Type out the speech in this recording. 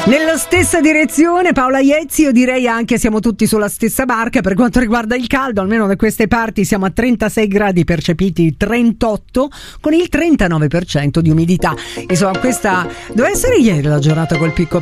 Nella stessa direzione Paola Iezzi, io direi anche siamo tutti sulla stessa barca per quanto riguarda il caldo, almeno da queste parti siamo a 36 gradi percepiti, 38 con il 39% di umidità. Insomma, questa doveva essere ieri la giornata col picco